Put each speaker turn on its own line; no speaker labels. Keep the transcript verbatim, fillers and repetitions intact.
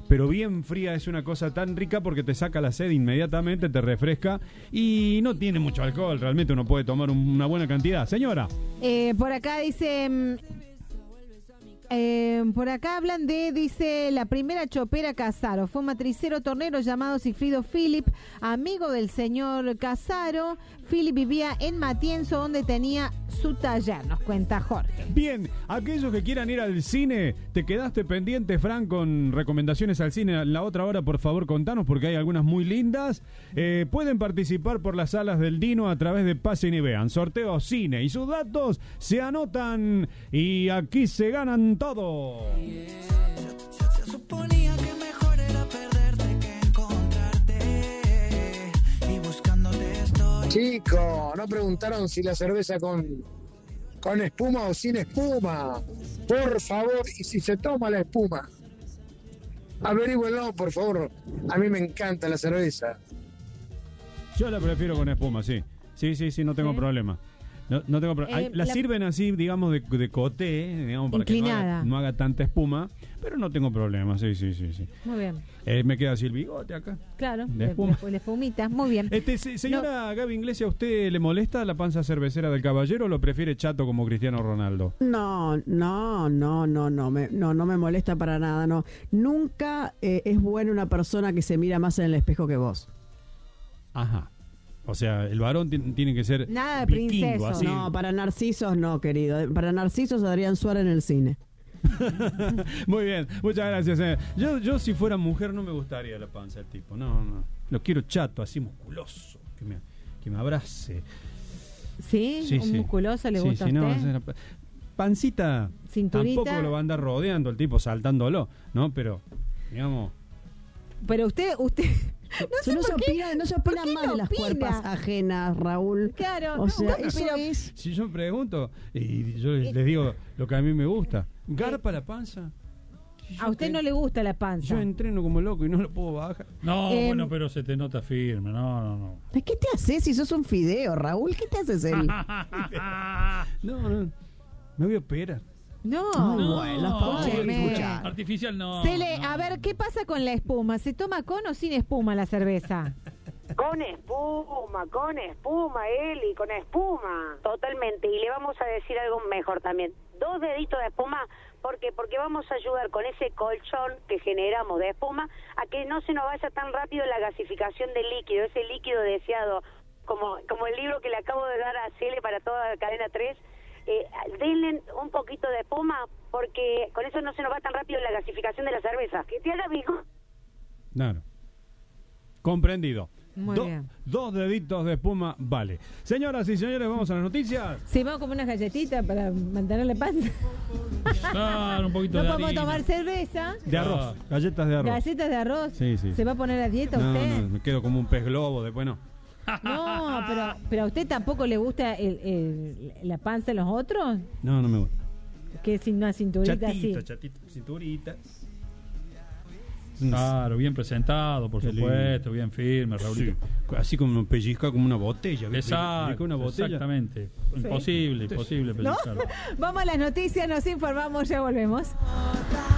pero bien fría es una cosa tan rica porque te saca la sed inmediatamente, te refresca y no tiene mucho alcohol, realmente uno puede tomar un, una buena cantidad. Señora.
Eh, por acá dice... Eh, por acá hablan de, dice, la primera chopera Casaro. Fue un matricero tornero llamado Sigfrido Philip, amigo del señor Casaro. Philip vivía en Matienzo, donde tenía su taller, nos cuenta Jorge.
Bien, aquellos que quieran ir al cine, te quedaste pendiente, Fran, con recomendaciones al cine. En la otra hora, por favor, contanos, porque hay algunas muy lindas. Eh, pueden participar por las salas del Dino a través de Pasen y Vean. Sorteo cine y sus datos se anotan y aquí se ganan todo.
Se suponía que mejor era perderte que encontrarte y buscándote estoy.
Chico, no preguntaron si la cerveza con con espuma o sin espuma. Por favor, y si se toma la espuma, averígüenlo, por favor. A mí me encanta la cerveza.
Yo la prefiero con espuma, sí. Sí, sí, sí, no tengo
¿Sí? problema.
No, no tengo problema.
Eh,
la,
la...
sirven así, digamos, de, de coté, digamos, para
inclinada,
que no haga, no haga tanta espuma, pero no tengo problema, sí, sí, sí, sí.
Muy bien.
Eh, me queda así el bigote acá.
Claro,
de
de,
espuma.
de, de espumita, muy bien.
Este, se, señora no. Gaby Iglesias, ¿a usted le molesta la panza cervecera del caballero o lo prefiere chato como Cristiano Ronaldo?
No, no, no, no, no, me, no, no me molesta para nada, no. Nunca eh, es buena una persona que se mira más en el espejo que vos.
Ajá. O sea, el varón t- tiene que ser
nada de
vikingo,
princeso.
así.
No, para narcisos no, querido. Para narcisos Adrián Suárez en el cine.
Muy bien, muchas gracias. Eh. Yo, yo si fuera mujer no me gustaría la panza del tipo. No, no. Lo quiero chato, así musculoso, que me, que me abrace.
¿Sí?
Sí,
¿Un
sí.
musculoso le
Sí,
gusta
sí,
a
no,
usted?
esa- pancita,
Cinturita.
tampoco lo va a andar rodeando el tipo, saltándolo, ¿no? Pero, digamos...
Pero usted, usted... No sé
no, se
por qué,
opina, no se opina
¿por qué
más
no
de las
opina?
cuerpas ajenas, Raúl.
Claro,
o
no,
sea,
pero-
eso es...
Si yo pregunto y yo les, les digo lo que a mí me gusta, ¿garpa la panza? Yo
a usted
que-
no le gusta la panza.
Yo entreno como loco y no lo puedo bajar.
No,
Em,
bueno, pero se te nota firme. No, no, no.
¿Qué te haces si sos un fideo, Raúl? ¿Qué te haces él?
No, no, me voy a operar.
No,
Ay,
No,
bueno, las palabras hay que
escúcheme.
escuchar.
Artificial no.
Se le,
no.
a ver, ¿qué pasa con la espuma? ¿Se toma con o sin espuma la cerveza?
Con espuma, con espuma, Eli, con espuma. Totalmente. Y le vamos a decir algo mejor también. Dos deditos de espuma, ¿por qué? Porque vamos a ayudar con ese colchón que generamos de espuma a que no se nos vaya tan rápido la gasificación del líquido, ese líquido deseado, como, como el libro que le acabo de dar a Cele para toda la cadena tres. Eh, denle un poquito de espuma porque con eso no se nos va tan rápido la gasificación de la cerveza. Que te haga amigo.
Claro. Comprendido.
Muy
Do-
bien.
Dos deditos de espuma, vale. Señoras y señores, vamos a las noticias.
¿Se va a comer unas galletitas para mantener la panza?
Claro, un poquito
No
de
podemos
harina.
tomar cerveza.
De arroz, galletas de arroz.
Galletas de arroz.
Sí, sí.
¿Se va a poner a dieta
No,
usted?
no, me quedo como un pez globo, después no.
No, pero, pero a usted tampoco le gusta el, el- la panza de los otros,
No, no me gusta.
que es una cinturita
Chatito,
así.
chatito, cinturita.
Claro, bien presentado, por
Qué
supuesto, bien firme, Raúl.
Sí, así como pellizca como una botella. ¿viste?
Exacto,
Pellizca una botella.
exactamente. Imposible, imposible
¿No?
pellizcarlo.
Vamos a las noticias, nos informamos, ya volvemos.